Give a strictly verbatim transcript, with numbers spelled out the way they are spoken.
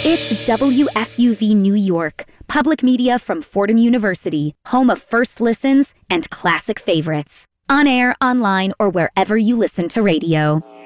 It's W F U V New York, public media from Fordham University, home of first listens and classic favorites. On air, online, or wherever you listen to radio.